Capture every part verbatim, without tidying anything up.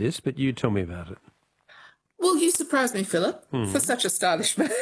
this, but you tell me about it. Well, you surprised me, Philip, Hmm. for such a stylish man.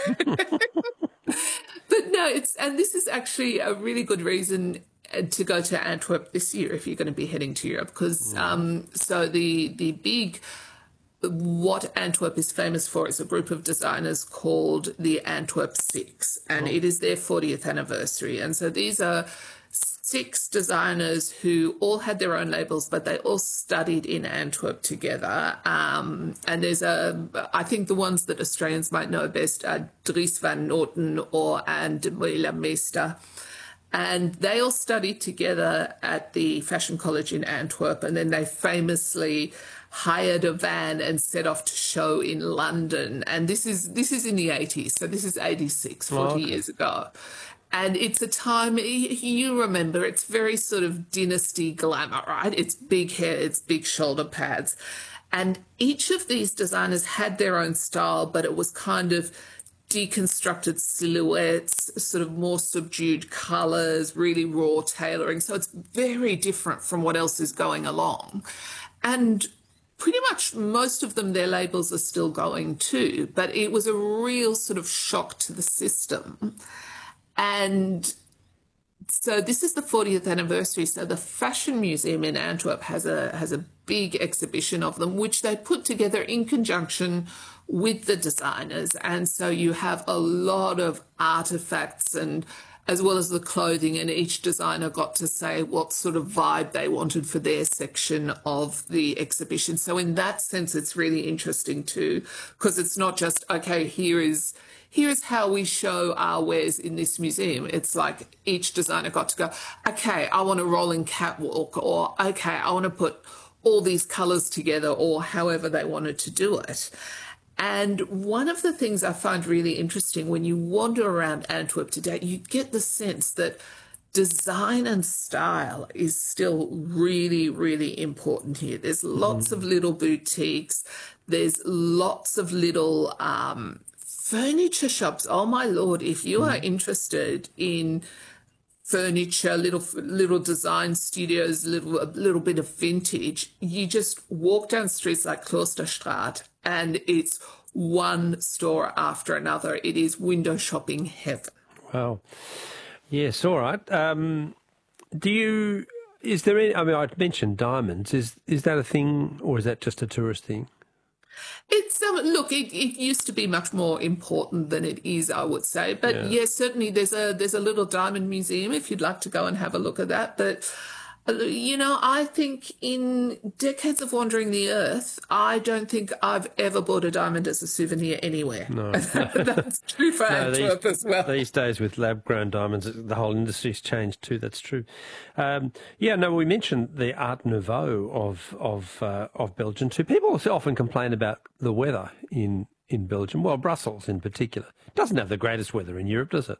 But no, it's and this is actually a really good reason to go to Antwerp this year if you're going to be heading to Europe, because um, so the the big what Antwerp is famous for is a group of designers called the Antwerp Six, and Oh. it is their fortieth anniversary. And so these are six designers who all had their own labels, but they all studied in Antwerp together. Um, and there's a, I think the ones that Australians might know best are Dries van Noten or and Moela Meester. And they all studied together at the Fashion College in Antwerp, and then they famously hired a van and set off to show in London. And this is this is in the eighties, so this is eighty-six, forty Oh, okay. years ago. And it's a time, you remember, it's very sort of dynasty glamour, right? It's big hair, it's big shoulder pads. And each of these designers had their own style, but it was kind of deconstructed silhouettes, sort of more subdued colours, really raw tailoring. So it's very different from what else is going along. And pretty much most of them, their labels are still going too, but it was a real sort of shock to the system. And so this is the fortieth anniversary. So the Fashion Museum in Antwerp has a has a big exhibition of them, which they put together in conjunction with the designers. And so you have a lot of artifacts and as well as the clothing, and each designer got to say what sort of vibe they wanted for their section of the exhibition. So in that sense, it's really interesting too, because it's not just, okay, here is here's how we show our wares in this museum. It's like each designer got to go, okay, I want a rolling catwalk, or okay, I want to put all these colours together, or however they wanted to do it. And one of the things I find really interesting when you wander around Antwerp today, you get the sense that design and style is still really, really important here. There's lots mm-hmm. of little boutiques. There's lots of little um, furniture shops. Oh, my Lord, if you mm-hmm. are interested in furniture, little little design studios, little a little bit of vintage, you just walk down streets like Klosterstraat and it's one store after another. It is window shopping heaven. Wow. Yes, all right. Um, do you, is there any, I mean, I mentioned diamonds. Is is that a thing, or is that just a tourist thing? It's um, look, it, it used to be much more important than it is, I would say. But yeah. yes, certainly there's a there's a little diamond museum if you'd like to go and have a look at that. But you know, I think in decades of wandering the earth, I don't think I've ever bought a diamond as a souvenir anywhere. No, that's true for no, Antwerp these, as well. These days with lab-grown diamonds, the whole industry's changed too. That's true. Um, yeah, no, we mentioned the Art Nouveau of of uh, of Belgium too. People often complain about the weather in in Belgium. Well, Brussels in particular doesn't have the greatest weather in Europe, does it?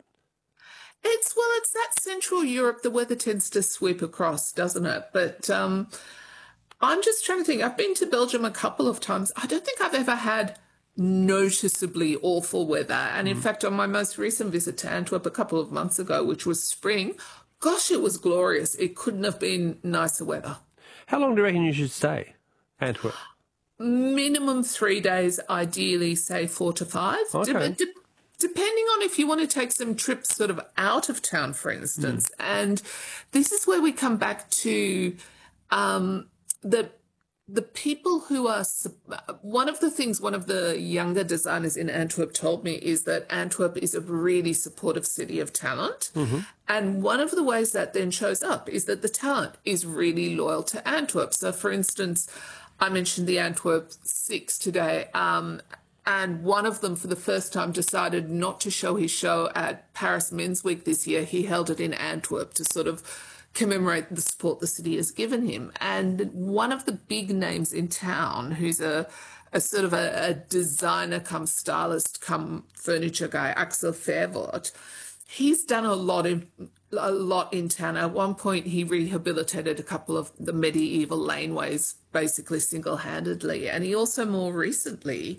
It's, well, it's that Central Europe, the weather tends to sweep across, doesn't it? But um, I'm just trying to think. I've been to Belgium a couple of times. I don't think I've ever had noticeably awful weather. And in mm. fact, on my most recent visit to Antwerp a couple of months ago, which was spring, gosh, it was glorious. It couldn't have been nicer weather. How long do you reckon you should stay, Antwerp? Minimum three days, ideally, say four to five. Okay. De- de- Depending on if you want to take some trips sort of out of town, for instance. Mm. And this is where we come back to um, the the people who are... One of the things one of the younger designers in Antwerp told me is that Antwerp is a really supportive city of talent. Mm-hmm. And one of the ways that then shows up is that the talent is really loyal to Antwerp. So, for instance, I mentioned the Antwerp Six today. Um And one of them, for the first time, decided not to show his show at Paris Men's Week this year. He held it in Antwerp to sort of commemorate the support the city has given him. And one of the big names in town, who's a, a sort of a, a designer come stylist come furniture guy, Axel Verwoerd, he's done a lot in a lot in town. At one point, he rehabilitated a couple of the medieval laneways, basically single-handedly. And he also, more recently,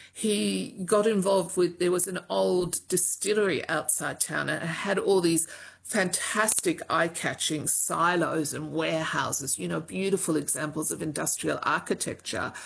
he got involved with, there was an old distillery outside town and it had all these fantastic eye-catching silos and warehouses, you know, beautiful examples of industrial architecture.